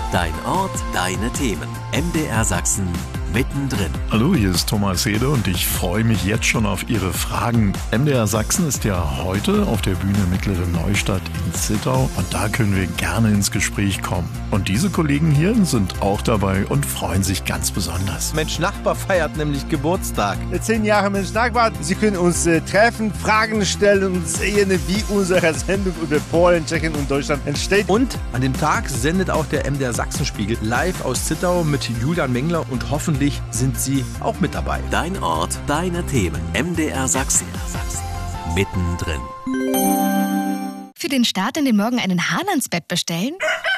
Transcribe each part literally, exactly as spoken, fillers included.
Dein Ort, deine Themen. M D R Sachsen mittendrin. Hallo, hier ist Thomas Hede und ich freue mich jetzt schon auf Ihre Fragen. M D R Sachsen ist ja heute auf der Bühne Mittlere Neustadt in Zittau und da können wir gerne ins Gespräch kommen. Und diese Kollegen hier sind auch dabei und freuen sich ganz besonders. Mensch Nachbar feiert nämlich Geburtstag. Zehn Jahre Mensch Nachbar. Sie können uns äh, treffen, Fragen stellen und sehen, wie unsere Sendung über Polen, Tschechien und Deutschland entsteht. Und an dem Tag sendet auch der M D R Sachsenspiegel live aus Zittau mit Julian Mengler und hoffentlich sind Sie auch mit dabei. Dein Ort, deine Themen. M D R Sachsen. Mittendrin. Für den Start in den Morgen einen Hahn ans Bett bestellen?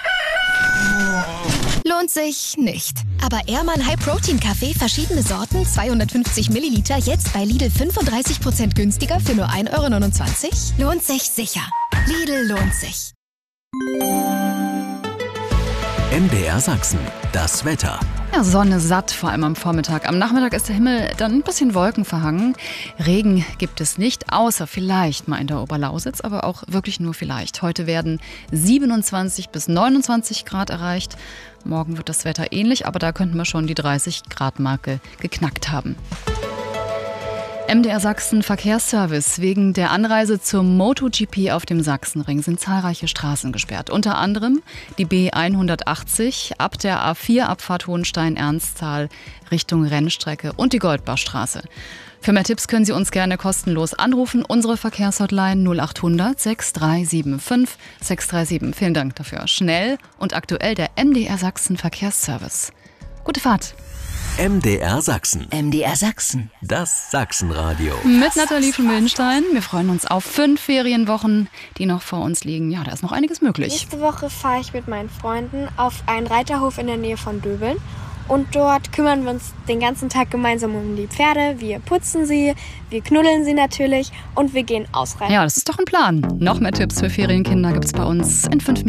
Lohnt sich nicht. Aber Ehrmann High Protein Kaffee, verschiedene Sorten, zweihundertfünfzig Milliliter, jetzt bei Lidl fünfunddreißig Prozent günstiger für nur ein Euro neunundzwanzig? Lohnt sich sicher. Lidl lohnt sich. M D R Sachsen. Das Wetter. Ja, Sonne satt, vor allem am Vormittag. Am Nachmittag ist der Himmel dann ein bisschen wolkenverhangen. Regen gibt es nicht, außer vielleicht mal in der Oberlausitz, aber auch wirklich nur vielleicht. Heute werden siebenundzwanzig bis neunundzwanzig Grad erreicht. Morgen wird das Wetter ähnlich, aber da könnten wir schon die dreißig Grad Marke geknackt haben. M D R Sachsen Verkehrsservice. Wegen der Anreise zum MotoGP auf dem Sachsenring sind zahlreiche Straßen gesperrt. Unter anderem die B hundertachtzig ab der A vier Abfahrt Hohenstein-Ernsthal Richtung Rennstrecke und die Goldbachstraße. Für mehr Tipps können Sie uns gerne kostenlos anrufen. Unsere Verkehrshotline null achthundert sechs drei sieben fünf sechs drei sieben. Vielen Dank dafür. Schnell und aktuell der M D R Sachsen Verkehrsservice. Gute Fahrt. M D R Sachsen. M D R Sachsen. Das Sachsenradio. Mit Nathalie von Mildenstein. Wir freuen uns auf fünf Ferienwochen, die noch vor uns liegen. Ja, da ist noch einiges möglich. Nächste Woche fahre ich mit meinen Freunden auf einen Reiterhof in der Nähe von Döbeln. Und dort kümmern wir uns den ganzen Tag gemeinsam um die Pferde. Wir putzen sie, wir knuddeln sie natürlich und wir gehen ausreiten. Ja, das ist doch ein Plan. Noch mehr Tipps für Ferienkinder gibt es bei uns in fünf Minuten.